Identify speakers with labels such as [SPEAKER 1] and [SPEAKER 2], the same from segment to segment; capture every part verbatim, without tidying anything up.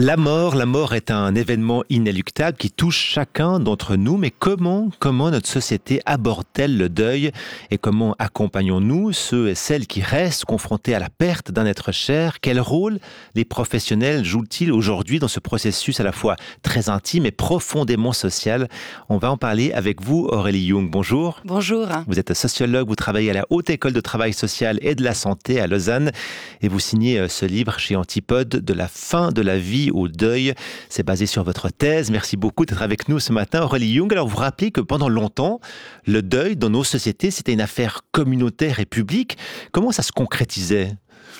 [SPEAKER 1] La mort, la mort est un événement inéluctable qui touche chacun d'entre nous. Mais comment, comment notre société aborde-t-elle le deuil et comment accompagnons-nous ceux et celles qui restent confrontés à la perte d'un être cher? Quel rôle les professionnels jouent-ils aujourd'hui dans ce processus à la fois très intime et profondément social? On va en parler avec vous, Aurélie Jung. Bonjour.
[SPEAKER 2] Bonjour.
[SPEAKER 1] Vous êtes sociologue, vous travaillez à la Haute École de Travail Social et de la Santé à Lausanne et vous signez ce livre chez Antipode, de la fin de la vie au deuil. C'est basé sur votre thèse. Merci beaucoup d'être avec nous ce matin, Aurélie Jung. Alors, vous rappelez que pendant longtemps, le deuil dans nos sociétés, c'était une affaire communautaire et publique. Comment ça se concrétisait ?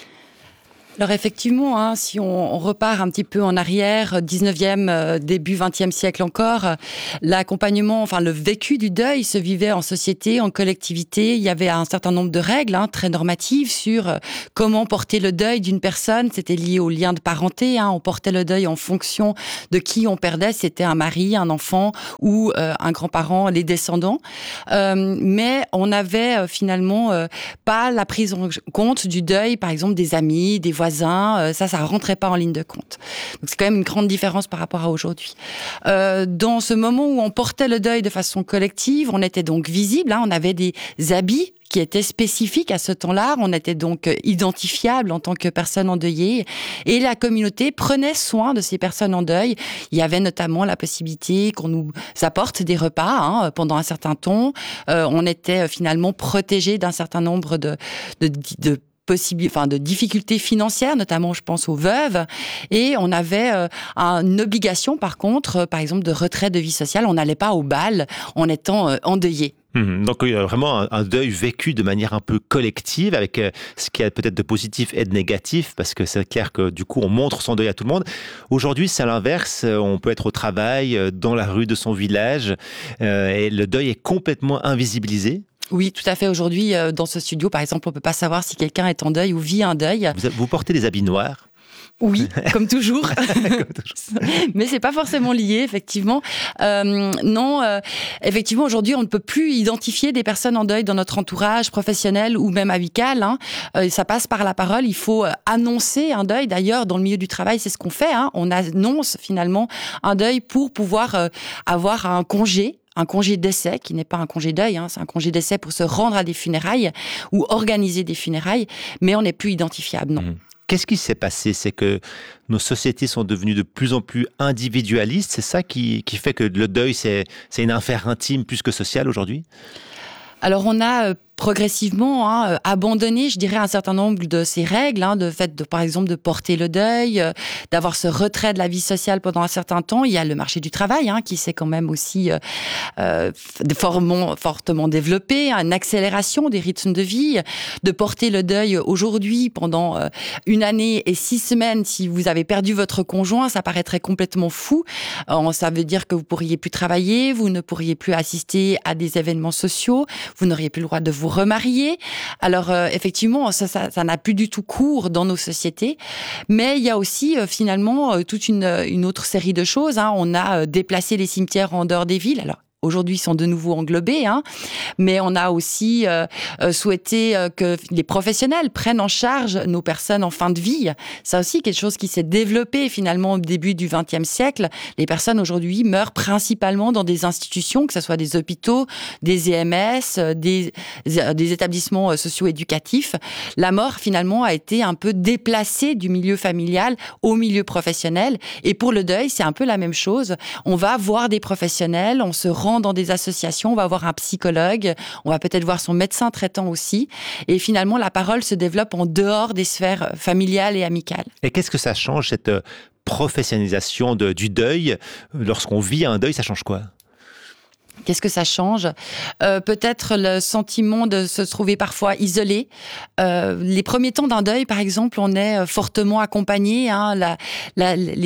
[SPEAKER 2] Alors effectivement, hein, si on, on repart un petit peu en arrière, dix-neuvième, euh, début vingtième siècle encore, euh, l'accompagnement, enfin le vécu du deuil se vivait en société, en collectivité. Il y avait un certain nombre de règles hein, très normatives sur euh, comment porter le deuil d'une personne. C'était lié au lien de parenté. Hein. On portait le deuil en fonction de qui on perdait. C'était un mari, un enfant ou euh, un grand-parent, les descendants. Euh, mais on avait euh, finalement euh, pas la prise en compte du deuil, par exemple des amis, des voisins. Ça, ça rentrait pas en ligne de compte. Donc c'est quand même une grande différence par rapport à aujourd'hui. Euh, dans ce moment où on portait le deuil de façon collective, on était donc visible, hein, on avait des habits qui étaient spécifiques à ce temps-là, on était donc identifiable en tant que personne endeuillée, et la communauté prenait soin de ces personnes en deuil. Il y avait notamment la possibilité qu'on nous apporte des repas hein, pendant un certain temps. Euh, on était finalement protégés d'un certain nombre de, de, de Possible, enfin de difficultés financières, notamment je pense aux veuves, et on avait euh, une obligation par contre, euh, par exemple de retrait de vie sociale, on n'allait pas au bal en étant euh, endeuillé.
[SPEAKER 1] Mmh, donc il y a vraiment un, un deuil vécu de manière un peu collective, avec euh, ce qu'il y a peut-être de positif et de négatif, parce que c'est clair que du coup on montre son deuil à tout le monde. Aujourd'hui c'est à l'inverse, on peut être au travail, dans la rue de son village, euh, et le deuil est complètement invisibilisé.
[SPEAKER 2] Oui, tout à fait. Aujourd'hui, euh, dans ce studio, par exemple, on peut pas savoir si quelqu'un est en deuil ou vit un deuil.
[SPEAKER 1] Vous, vous portez des habits noirs ?
[SPEAKER 2] Oui, comme toujours.
[SPEAKER 1] Comme toujours.
[SPEAKER 2] Mais c'est pas forcément lié, effectivement. Euh, non, euh, effectivement, aujourd'hui, on ne peut plus identifier des personnes en deuil dans notre entourage professionnel ou même amical. Hein. Euh, ça passe par la parole. Il faut annoncer un deuil. D'ailleurs, dans le milieu du travail, c'est ce qu'on fait. Hein. On annonce finalement un deuil pour pouvoir euh, avoir un congé. Un congé d'essai, qui n'est pas un congé deuil, hein, c'est un congé d'essai pour se rendre à des funérailles ou organiser des funérailles, mais on n'est plus identifiable, non.
[SPEAKER 1] Mmh. Qu'est-ce qui s'est passé? C'est que nos sociétés sont devenues de plus en plus individualistes, c'est ça qui, qui fait que le deuil, c'est, c'est une affaire intime plus que sociale aujourd'hui?
[SPEAKER 2] Alors on a euh, progressivement hein, abandonné, je dirais, un certain nombre de ces règles, hein, de fait, de, par exemple, de porter le deuil, euh, d'avoir ce retrait de la vie sociale pendant un certain temps. Il y a le marché du travail hein, qui s'est quand même aussi euh, euh, fortement, fortement développé, une accélération des rythmes de vie, de porter le deuil aujourd'hui pendant euh, une année et six semaines. Si vous avez perdu votre conjoint, ça paraîtrait complètement fou. Euh, ça veut dire que vous pourriez plus travailler, vous ne pourriez plus assister à des événements sociaux, vous n'auriez plus le droit de vous remarier. Alors euh, effectivement, ça, ça, ça n'a plus du tout cours dans nos sociétés. Mais il y a aussi euh, finalement euh, toute une, une autre série de choses. Hein. On a euh, déplacé les cimetières en dehors des villes. Alors aujourd'hui, ils sont de nouveau englobés, hein. Mais on a aussi euh, souhaité euh, que les professionnels prennent en charge nos personnes en fin de vie. C'est aussi quelque chose qui s'est développé finalement au début du vingtième siècle. Les personnes aujourd'hui meurent principalement dans des institutions, que ce soit des hôpitaux, des E M S, des, des établissements socio-éducatifs. La mort finalement a été un peu déplacée du milieu familial au milieu professionnel. Et pour le deuil, c'est un peu la même chose. On va voir des professionnels, on se rend dans des associations, on va voir un psychologue, on va peut-être voir son médecin traitant aussi. Et finalement, la parole se développe en dehors des sphères familiales et amicales.
[SPEAKER 1] Et qu'est-ce que ça change, cette professionnalisation de, du deuil? Lorsqu'on vit un deuil, ça change quoi?
[SPEAKER 2] Qu'est-ce que ça change? euh, Peut-être le sentiment de se trouver parfois isolé. Euh, les premiers temps d'un deuil, par exemple, on est fortement accompagné. Hein, la, la, les,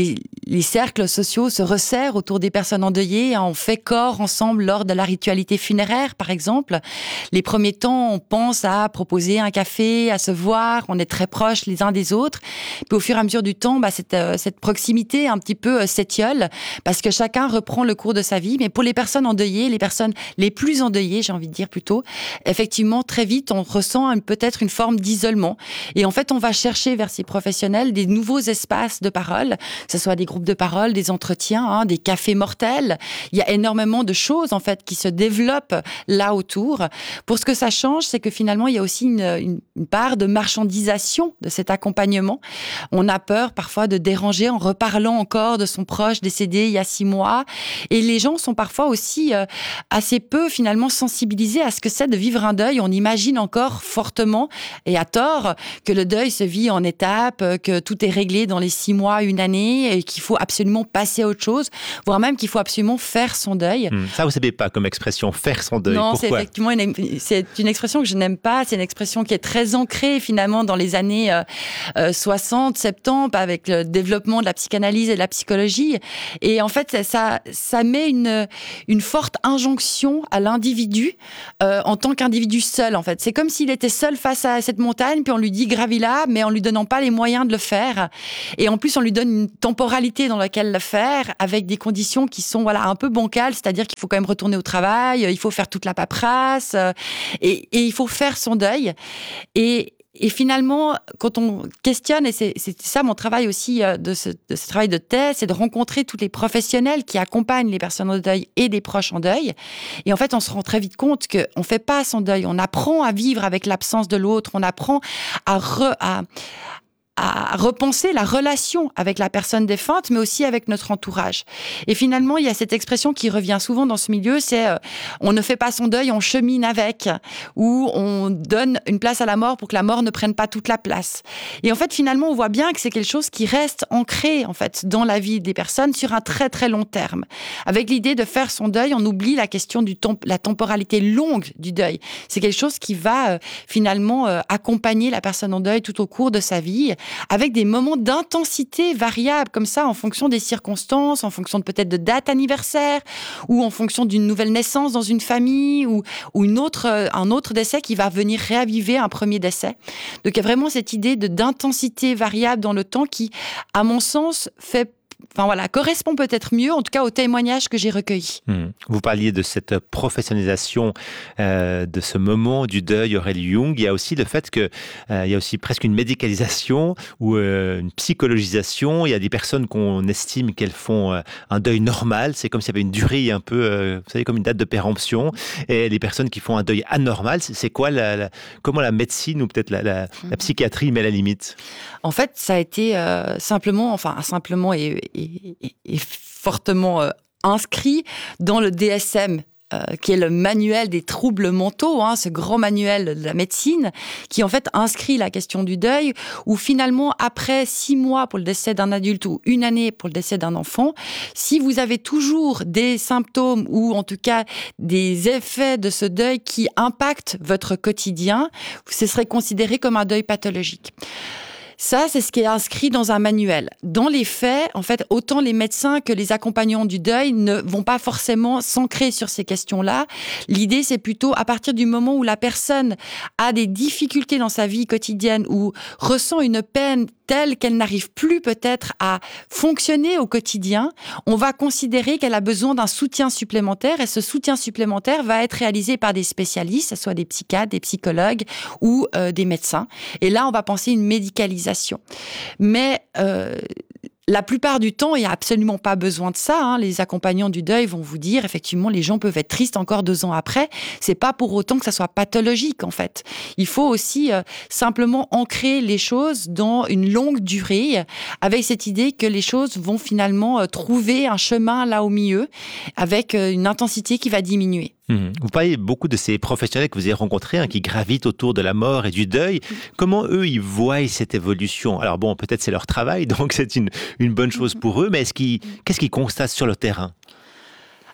[SPEAKER 2] les cercles sociaux se resserrent autour des personnes endeuillées. On fait corps ensemble lors de la ritualité funéraire, par exemple. Les premiers temps, on pense à proposer un café, à se voir, on est très proches les uns des autres. Puis au fur et à mesure du temps, bah, cette, euh, cette proximité un petit peu euh, s'étiole parce que chacun reprend le cours de sa vie. Mais pour les personnes endeuillées, les personnes les plus endeuillées, j'ai envie de dire plutôt, effectivement, très vite, on ressent un, peut-être une forme d'isolement. Et en fait, on va chercher vers ces professionnels des nouveaux espaces de parole, que ce soit des groupes de parole, des entretiens, hein, des cafés mortels. Il y a énormément de choses, en fait, qui se développent là autour. Pour ce que ça change, c'est que finalement, il y a aussi une, une, une part de marchandisation de cet accompagnement. On a peur parfois de déranger en reparlant encore de son proche décédé il y a six mois. Et les gens sont parfois aussi euh, assez peu, finalement, sensibilisés à ce que c'est de vivre un deuil. On imagine encore fortement, et à tort, que le deuil se vit en étapes, que tout est réglé dans les six mois, une année, et qu'il faut absolument passer à autre chose, voire même qu'il faut absolument faire son deuil.
[SPEAKER 1] Mmh, ça, vous ne savez pas comme expression, faire son deuil.
[SPEAKER 2] Non,
[SPEAKER 1] pourquoi?
[SPEAKER 2] c'est effectivement une, c'est une expression que je n'aime pas. C'est une expression qui est très ancrée, finalement, dans les années euh, euh, soixante, soixante-dix, avec le développement de la psychanalyse et de la psychologie. Et en fait, ça, ça met une, une forte injonction à l'individu euh, en tant qu'individu seul, en fait. C'est comme s'il était seul face à cette montagne, puis on lui dit gravis-la, mais en lui donnant pas les moyens de le faire. Et en plus, on lui donne une temporalité dans laquelle le faire, avec des conditions qui sont voilà un peu bancales, c'est-à-dire qu'il faut quand même retourner au travail, il faut faire toute la paperasse, et, et il faut faire son deuil. Et Et finalement, quand on questionne, et c'est, c'est ça mon travail aussi de ce, de ce travail de thèse, c'est de rencontrer tous les professionnels qui accompagnent les personnes en deuil et des proches en deuil. Et en fait, on se rend très vite compte qu'on ne fait pas son deuil, on apprend à vivre avec l'absence de l'autre, on apprend à... Re, à à repenser la relation avec la personne défunte, mais aussi avec notre entourage. Et finalement, il y a cette expression qui revient souvent dans ce milieu, c'est euh, on ne fait pas son deuil, on chemine avec, ou on donne une place à la mort pour que la mort ne prenne pas toute la place. Et en fait, finalement, on voit bien que c'est quelque chose qui reste ancré, en fait, dans la vie des personnes sur un très très long terme. Avec l'idée de faire son deuil, on oublie la question de temp- la temporalité longue du deuil. C'est quelque chose qui va euh, finalement euh, accompagner la personne en deuil tout au cours de sa vie, avec des moments d'intensité variables, comme ça, en fonction des circonstances, en fonction de peut-être de dates anniversaires, ou en fonction d'une nouvelle naissance dans une famille, ou, ou une autre, un autre décès qui va venir réaviver un premier décès. Donc il y a vraiment cette idée de, d'intensité variable dans le temps qui, à mon sens, fait Enfin voilà, correspond peut-être mieux, en tout cas, aux témoignages que j'ai recueillis.
[SPEAKER 1] Mmh. Vous parliez de cette professionnalisation euh, de ce moment du deuil, Aurélie Jung. Il y a aussi le fait qu'il euh, y a aussi presque une médicalisation ou euh, une psychologisation. Il y a des personnes qu'on estime qu'elles font euh, un deuil normal. C'est comme s'il y avait une durée un peu, euh, vous savez, comme une date de péremption. Et les personnes qui font un deuil anormal, c'est, c'est quoi la, la, comment la médecine ou peut-être la, la, mmh. la psychiatrie met la limite?
[SPEAKER 2] En fait, ça a été euh, simplement, enfin simplement et, et, et, et fortement euh, inscrit dans le D S M, euh, qui est le manuel des troubles mentaux, hein, ce grand manuel de la médecine, qui en fait inscrit la question du deuil, où finalement, après six mois pour le décès d'un adulte ou une année pour le décès d'un enfant, si vous avez toujours des symptômes ou en tout cas des effets de ce deuil qui impactent votre quotidien, ce serait considéré comme un deuil pathologique. Ça, c'est ce qui est inscrit dans un manuel. Dans les faits, en fait, autant les médecins que les accompagnants du deuil ne vont pas forcément s'ancrer sur ces questions-là. L'idée, c'est plutôt à partir du moment où la personne a des difficultés dans sa vie quotidienne ou ressent une peine telle qu'elle n'arrive plus peut-être à fonctionner au quotidien, on va considérer qu'elle a besoin d'un soutien supplémentaire et ce soutien supplémentaire va être réalisé par des spécialistes, que ce soit des psychiatres, des psychologues ou euh, des médecins. Et là, on va penser une médicalisation. Mais euh, la plupart du temps, il n'y a absolument pas besoin de ça. Hein. Les accompagnants du deuil vont vous dire, effectivement, les gens peuvent être tristes encore deux ans après. C'est pas pour autant que ça soit pathologique, en fait. Il faut aussi euh, simplement ancrer les choses dans une longue durée, avec cette idée que les choses vont finalement euh, trouver un chemin là au milieu, avec euh, une intensité qui va diminuer.
[SPEAKER 1] Mmh. Vous parlez beaucoup de ces professionnels que vous avez rencontrés, hein, qui gravitent autour de la mort et du deuil. Comment eux, ils voient cette évolution? Alors bon, peut-être c'est leur travail, donc c'est une, une bonne chose pour eux, mais est-ce qu'ils, qu'est-ce qu'ils constatent sur le terrain?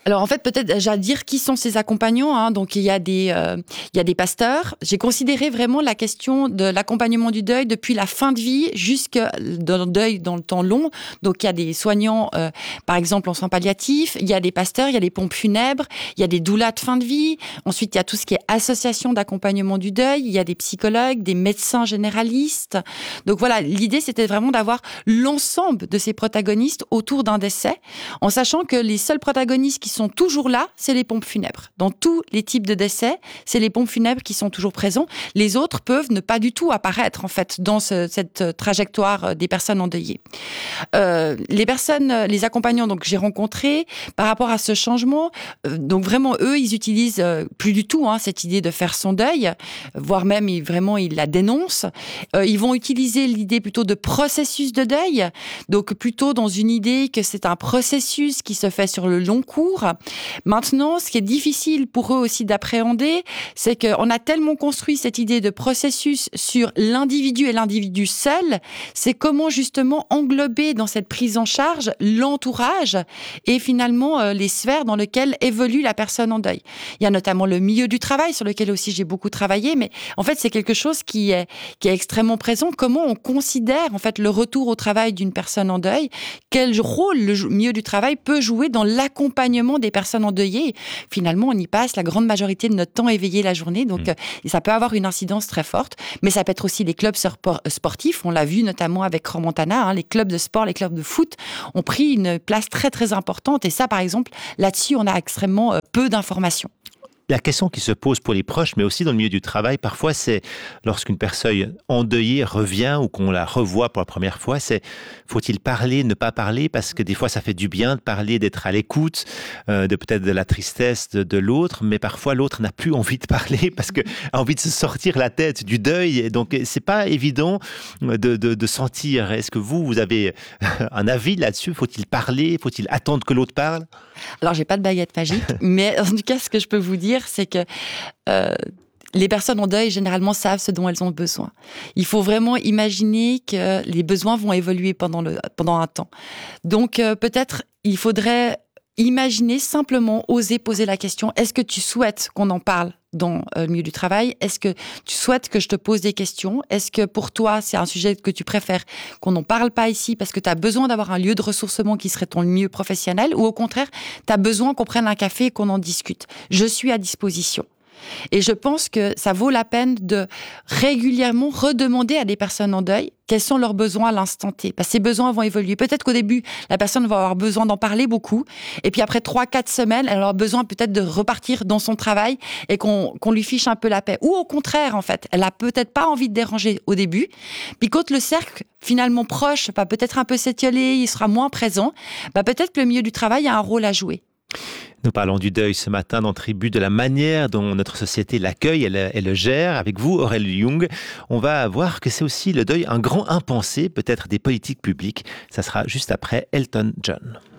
[SPEAKER 2] Alors en fait, peut-être déjà dire qui sont ces accompagnants. Hein. Donc il y a des euh, il y a des pasteurs. J'ai considéré vraiment la question de l'accompagnement du deuil depuis la fin de vie jusqu'à le deuil dans le temps long. Donc il y a des soignants, euh, par exemple en soins palliatifs. Il y a des pasteurs, il y a des pompes funèbres, il y a des doulas de fin de vie. Ensuite il y a tout ce qui est association d'accompagnement du deuil. Il y a des psychologues, des médecins généralistes. Donc voilà, l'idée c'était vraiment d'avoir l'ensemble de ces protagonistes autour d'un décès, en sachant que les seuls protagonistes qui sont toujours là, c'est les pompes funèbres. Dans tous les types de décès, c'est les pompes funèbres qui sont toujours présents. Les autres peuvent ne pas du tout apparaître, en fait, dans ce, cette trajectoire des personnes endeuillées. Euh, les personnes, les accompagnants donc, que j'ai rencontrés, par rapport à ce changement, euh, donc vraiment, eux, ils utilisent euh, plus du tout hein, cette idée de faire son deuil, voire même, ils, vraiment, ils la dénoncent. Euh, ils vont utiliser l'idée plutôt de processus de deuil, donc plutôt dans une idée que c'est un processus qui se fait sur le long cours. Maintenant, ce qui est difficile pour eux aussi d'appréhender, c'est qu'on a tellement construit cette idée de processus sur l'individu et l'individu seul, c'est comment justement englober dans cette prise en charge l'entourage et finalement euh, les sphères dans lesquelles évolue la personne en deuil. Il y a notamment le milieu du travail sur lequel aussi j'ai beaucoup travaillé, mais en fait c'est quelque chose qui est, qui est extrêmement présent. Comment on considère en fait le retour au travail d'une personne en deuil, quel rôle le milieu du travail peut jouer dans l'accompagnement des personnes endeuillées. Finalement, on y passe la grande majorité de notre temps éveillé la journée, donc mmh. et ça peut avoir une incidence très forte, mais ça peut être aussi les clubs sportifs, on l'a vu notamment avec Crans-Montana, hein, les clubs de sport, les clubs de foot ont pris une place très très importante, et ça par exemple, là-dessus on a extrêmement peu d'informations.
[SPEAKER 1] La question qui se pose pour les proches, mais aussi dans le milieu du travail, parfois, c'est lorsqu'une personne endeuillée revient ou qu'on la revoit pour la première fois, c'est faut-il parler, ne pas parler, parce que des fois, ça fait du bien de parler, d'être à l'écoute, euh, de peut-être de la tristesse de, de l'autre, mais parfois, l'autre n'a plus envie de parler parce qu'il a envie de se sortir la tête du deuil. Et donc, c'est pas évident de, de, de sentir. Est-ce que vous, vous avez un avis là-dessus? Faut-il parler? Faut-il attendre que l'autre parle?
[SPEAKER 2] Alors, j'ai pas de baguette magique, mais en tout cas, ce que je peux vous dire, c'est que euh, les personnes en deuil, généralement, savent ce dont elles ont besoin. Il faut vraiment imaginer que les besoins vont évoluer pendant, le, pendant un temps. Donc, euh, peut-être, il faudrait imaginer simplement, oser poser la question, est-ce que tu souhaites qu'on en parle dans le milieu du travail? Est-ce que tu souhaites que je te pose des questions? Est-ce que pour toi, c'est un sujet que tu préfères qu'on n'en parle pas ici parce que tu as besoin d'avoir un lieu de ressourcement qui serait ton milieu professionnel, ou au contraire, tu as besoin qu'on prenne un café et qu'on en discute? Je suis à disposition. Et je pense que ça vaut la peine de régulièrement redemander à des personnes en deuil quels sont leurs besoins à l'instant T. Parce que ces besoins vont évoluer. Peut-être qu'au début, la personne va avoir besoin d'en parler beaucoup. Et puis après trois, quatre semaines, elle aura besoin peut-être de repartir dans son travail et qu'on, qu'on lui fiche un peu la paix. Ou au contraire, en fait, elle a peut-être pas envie de déranger au début. Puis quand le cercle finalement proche va peut-être un peu s'étioler, il sera moins présent, bah peut-être que le milieu du travail a un rôle à jouer.
[SPEAKER 1] Nous parlons du deuil ce matin dans Tribu, de la manière dont notre société l'accueille et le, et le gère. Avec vous, Aurélie Young, on va voir que c'est aussi le deuil un grand impensé, peut-être des politiques publiques. Ça sera juste après Elton John.